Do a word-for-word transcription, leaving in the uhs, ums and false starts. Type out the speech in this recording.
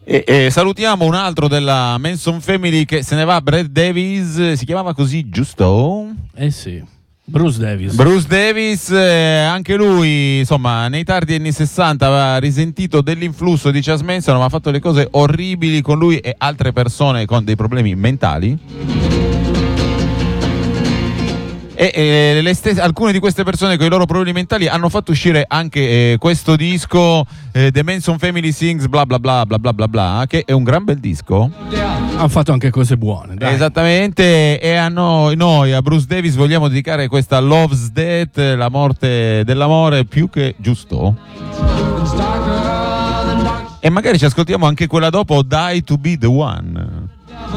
E, e salutiamo un altro della Manson Family che se ne va, Brad Davis, si chiamava così, giusto? Eh sì, Bruce Davis. Bruce Davis, eh, anche lui, insomma, nei tardi anni sessanta aveva risentito dell'influsso di Charles Manson, aveva fatto le cose orribili con lui e altre persone con dei problemi mentali. E eh, le stesse, alcune di queste persone con i loro problemi mentali hanno fatto uscire anche eh, questo disco, eh, The Manson Family Sings bla bla bla bla bla bla bla, che è un gran bel disco. Ha fatto anche cose buone, dai. Esattamente, e a noi, noi a Bruce Davis vogliamo dedicare questa Love's Death, la morte dell'amore, più che giusto. E magari ci ascoltiamo anche quella dopo, Die to be the One.